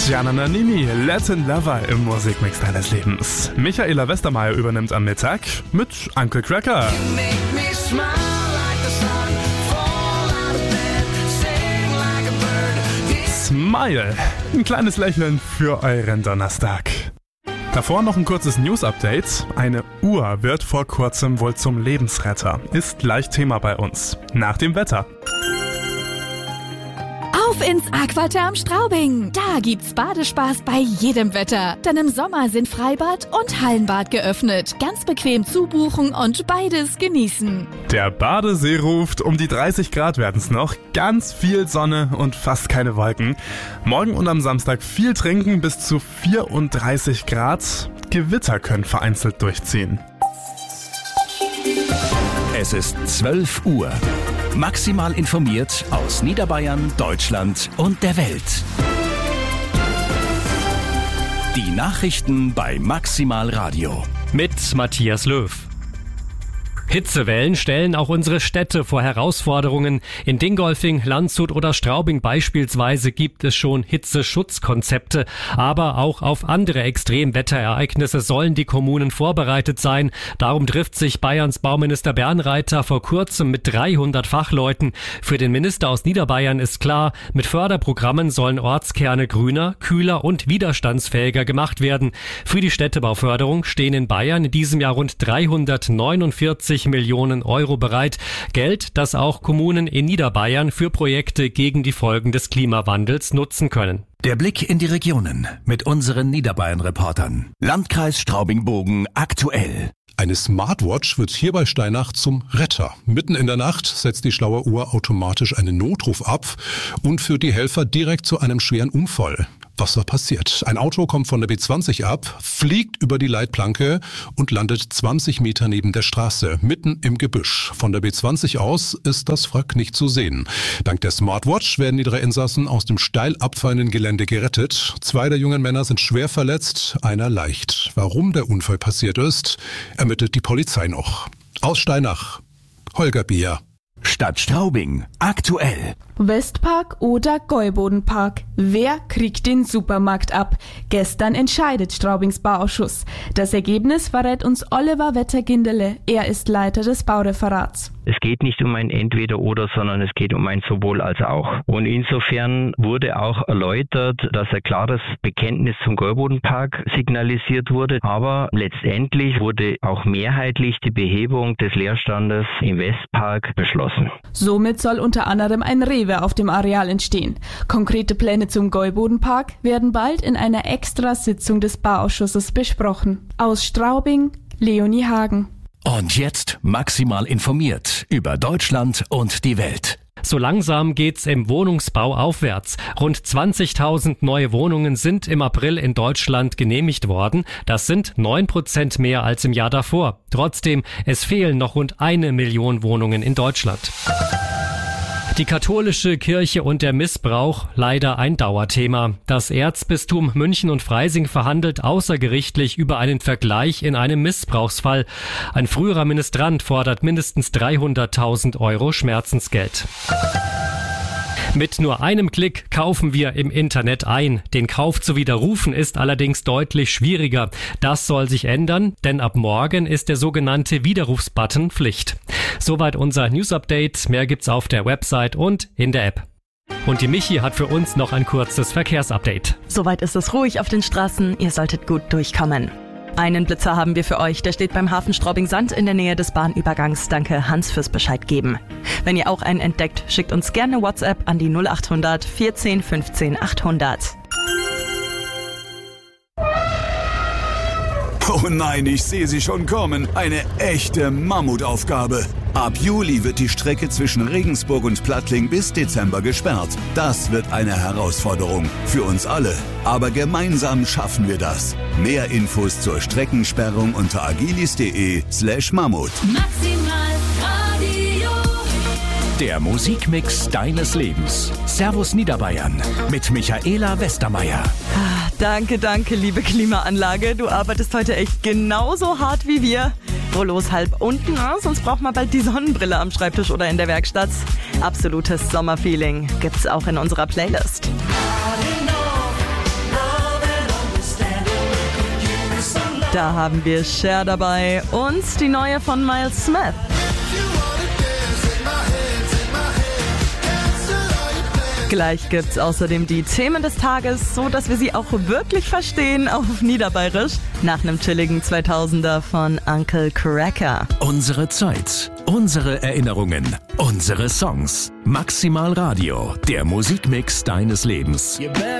Gianna Nannini, Latin Lover im Musikmix deines Lebens. Michaela Westermeier übernimmt am Mittag mit Uncle Cracker. Smile, ein kleines Lächeln für euren Donnerstag. Davor noch ein kurzes News-Update. Eine Uhr wird vor kurzem wohl zum Lebensretter. Ist gleich Thema bei uns. Nach dem Wetter. Auf ins Aquaterm Straubing. Da gibt's Badespaß bei jedem Wetter. Denn im Sommer sind Freibad und Hallenbad geöffnet. Ganz bequem zubuchen und beides genießen. Der Badesee ruft, um die 30 Grad werden's noch. Ganz viel Sonne und fast keine Wolken. Morgen und am Samstag viel trinken, bis zu 34 Grad. Gewitter können vereinzelt durchziehen. Es ist 12 Uhr. Maximal informiert aus Niederbayern, Deutschland und der Welt. Die Nachrichten bei Maximal Radio. Mit Matthias Löw. Hitzewellen stellen auch unsere Städte vor Herausforderungen. In Dingolfing, Landshut oder Straubing beispielsweise gibt es schon Hitzeschutzkonzepte. Aber auch auf andere Extremwetterereignisse sollen die Kommunen vorbereitet sein. Darum trifft sich Bayerns Bauminister Bernreiter vor kurzem mit 300 Fachleuten. Für den Minister aus Niederbayern ist klar, mit Förderprogrammen sollen Ortskerne grüner, kühler und widerstandsfähiger gemacht werden. Für die Städtebauförderung stehen in Bayern in diesem Jahr rund 349 Millionen Euro bereit. Geld, das auch Kommunen in Niederbayern für Projekte gegen die Folgen des Klimawandels nutzen können. Der Blick in die Regionen mit unseren Niederbayern-Reportern. Landkreis Straubing-Bogen aktuell. Eine Smartwatch wird hier bei Steinach zum Retter. Mitten in der Nacht setzt die schlaue Uhr automatisch einen Notruf ab und führt die Helfer direkt zu einem schweren Unfall. Was da passiert? Ein Auto kommt von der B20 ab, fliegt über die Leitplanke und landet 20 Meter neben der Straße, mitten im Gebüsch. Von der B20 aus ist das Wrack nicht zu sehen. Dank der Smartwatch werden die 3 Insassen aus dem steil abfallenden Gelände gerettet. 2 der jungen Männer sind schwer verletzt, einer leicht. Warum der Unfall passiert ist, ermittelt die Polizei noch. Aus Steinach, Holger Bier. Stadt Straubing aktuell. Westpark oder Gäubodenpark? Wer kriegt den Supermarkt ab? Gestern entscheidet Straubings Bauausschuss. Das Ergebnis verrät uns Oliver Wetter-Gindele. Er ist Leiter des Baureferats. Es geht nicht um ein Entweder-Oder, sondern es geht um ein Sowohl als auch. Und insofern wurde auch erläutert, dass ein klares Bekenntnis zum Gäubodenpark signalisiert wurde. Aber letztendlich wurde auch mehrheitlich die Behebung des Leerstandes im Westpark beschlossen. Somit soll unter anderem ein Rewe auf dem Areal entstehen. Konkrete Pläne zum Gäubodenpark werden bald in einer Extrasitzung des Bauausschusses besprochen. Aus Straubing, Leonie Hagen. Und jetzt maximal informiert über Deutschland und die Welt. So langsam geht's im Wohnungsbau aufwärts. Rund 20.000 neue Wohnungen sind im April in Deutschland genehmigt worden. Das sind 9% mehr als im Jahr davor. Trotzdem, es fehlen noch rund 1 Million Wohnungen in Deutschland. Die katholische Kirche und der Missbrauch, leider ein Dauerthema. Das Erzbistum München und Freising verhandelt außergerichtlich über einen Vergleich in einem Missbrauchsfall. Ein früherer Ministrant fordert mindestens 300.000 Euro Schmerzensgeld. Mit nur einem Klick kaufen wir im Internet ein. Den Kauf zu widerrufen ist allerdings deutlich schwieriger. Das soll sich ändern, denn ab morgen ist der sogenannte Widerrufsbutton Pflicht. Soweit unser News-Update. Mehr gibt's auf der Website und in der App. Und die Michi hat für uns noch ein kurzes Verkehrsupdate. Soweit ist es ruhig auf den Straßen. Ihr solltet gut durchkommen. Einen Blitzer haben wir für euch, der steht beim Hafen Straubing-Sand in der Nähe des Bahnübergangs. Danke Hans fürs Bescheid geben. Wenn ihr auch einen entdeckt, schickt uns gerne WhatsApp an die 0800 14 15 800. Oh nein, ich sehe sie schon kommen. Eine echte Mammutaufgabe. Ab Juli wird die Strecke zwischen Regensburg und Plattling bis Dezember gesperrt. Das wird eine Herausforderung für uns alle. Aber gemeinsam schaffen wir das. Mehr Infos zur Streckensperrung unter agilis.de/Mammut. Maximal Radio. Der Musikmix deines Lebens. Servus Niederbayern mit Michaela Westermeier. Danke, liebe Klimaanlage. Du arbeitest heute echt genauso hart wie wir. Rollos halb unten, sonst braucht man bald die Sonnenbrille am Schreibtisch oder in der Werkstatt. Absolutes Sommerfeeling gibt's auch in unserer Playlist. Da haben wir Cher dabei und die neue von Miles Smith. Gleich gibt's außerdem die Themen des Tages, so dass wir sie auch wirklich verstehen auf Niederbayerisch, nach einem chilligen 2000er von Uncle Cracker. Unsere Zeit, unsere Erinnerungen, unsere Songs. Maximal Radio, der Musikmix deines Lebens.